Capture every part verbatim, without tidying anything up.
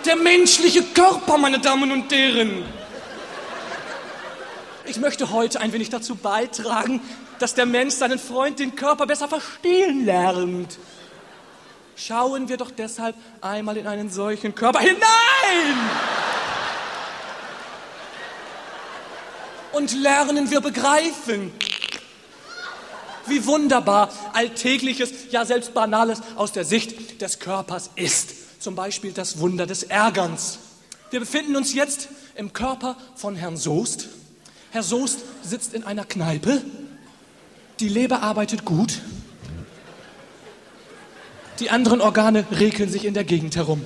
Der menschliche Körper, meine Damen und Herren. Ich möchte heute ein wenig dazu beitragen, dass der Mensch seinen Freund, den Körper, besser verstehen lernt. Schauen wir doch deshalb einmal in einen solchen Körper hinein! Und lernen wir begreifen, wie wunderbar Alltägliches, ja selbst Banales aus der Sicht des Körpers ist. Zum Beispiel das Wunder des Ärgerns. Wir befinden uns jetzt im Körper von Herrn Soest. Herr Soest sitzt in einer Kneipe. Die Leber arbeitet gut. Die anderen Organe rekeln sich in der Gegend herum.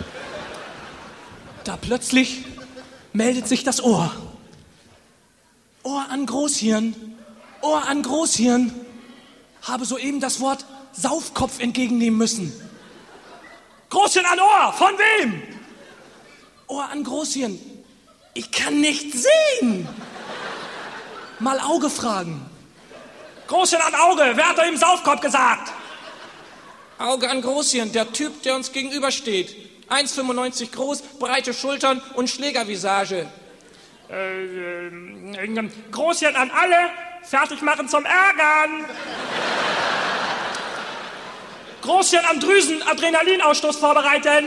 Da plötzlich meldet sich das Ohr. Ohr an Großhirn, Ohr an Großhirn. Habe soeben das Wort Saufkopf entgegennehmen müssen. Großhirn an Ohr, von wem? Ohr an Großhirn. Ich kann nicht sehen. Mal Auge fragen. Großhirn an Auge, wer hat da im Saufkopf gesagt? Auge an Großhirn, der Typ, der uns gegenübersteht. eins Komma fünfundneunzig groß, breite Schultern und Schlägervisage. Äh, äh, Großhirn an alle, fertig machen zum Ärgern. Großhirn am Drüsen, Adrenalinausstoß vorbereiten.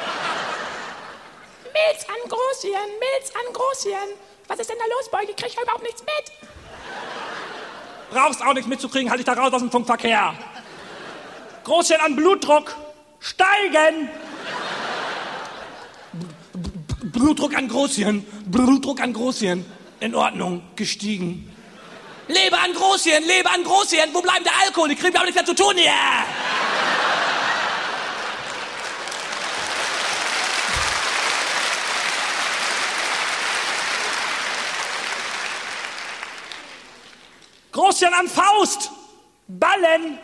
Milz an Großhirn, Milz an Großhirn. Was ist denn da los, Beuge? Ich krieg ja überhaupt nichts mit. Brauchst auch nichts mitzukriegen, halt dich da raus aus dem Funkverkehr. Großhirn an Blutdruck, steigen. B- Blutdruck an Großhirn, Blutdruck an Großhirn. In Ordnung, gestiegen. Leber an Großhirn, Leber an Großhirn. Wo bleibt der Alkohol? Die kriegen auch nichts mehr zu tun hier. Großhirn an Faust, ballen.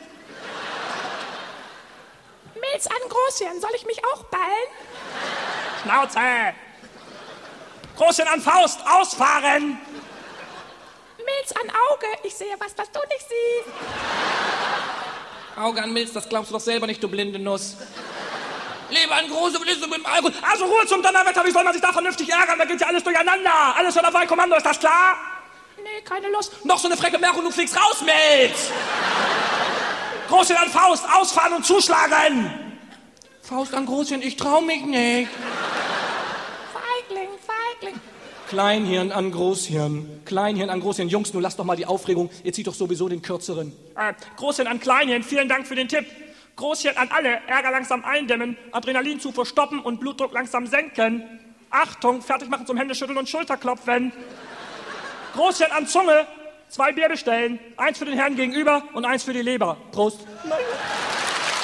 Milz an Großhirn, soll ich mich auch ballen? Schnauze. Großhirn an Faust, ausfahren. Milz an Auge, ich sehe was, das du nicht siehst. Auge an Milz, das glaubst du doch selber nicht, du blinde Nuss. Leber an große Blisse mit dem Alkohol. Also Ruhe zum Donnerwetter, wie soll man sich da vernünftig ärgern? Da geht ja alles durcheinander. Alles hört auf ein Kommando, ist das klar? Nee, keine Lust. Noch so eine frecke Bemerkung, du fliegst raus, Milz. Großhirn an Faust, ausfahren und zuschlagen. Faust an Großhirn, ich trau mich nicht. Feigling, Feigling. Kleinhirn an Großhirn, Kleinhirn an Großhirn. Jungs, nun lasst doch mal die Aufregung, ihr zieht doch sowieso den Kürzeren. Äh, Großhirn an Kleinhirn, vielen Dank für den Tipp. Großhirn an alle, Ärger langsam eindämmen, Adrenalinzufuhr stoppen und Blutdruck langsam senken. Achtung, fertig machen zum Händeschütteln und Schulterklopfen. Großhirn an Zunge, zwei Bier bestellen, eins für den Herrn gegenüber und eins für die Leber. Prost. Nein.